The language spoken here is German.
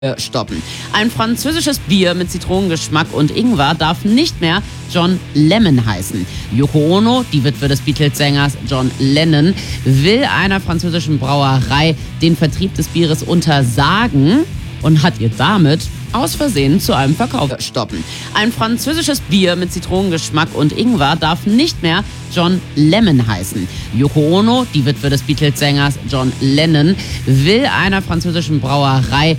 stoppen. Ein französisches Bier mit Zitronengeschmack und Ingwer darf nicht mehr John Lemon heißen. Yoko Ono, die Witwe des Beatles-Sängers John Lennon, will einer französischen Brauerei den Vertrieb des Bieres untersagen und hat ihr damit aus Versehen zu einem Verkauf stoppen. Ein französisches Bier mit Zitronengeschmack und Ingwer darf nicht mehr John Lemon heißen. Yoko Ono, die Witwe des Beatles-Sängers John Lennon, will einer französischen Brauerei